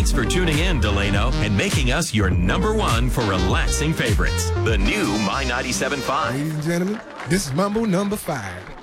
Thanks for tuning in, Delano, and making us your #1 for relaxing favorites. The new My 97.5. Ladies and gentlemen, this is Mambo number 5.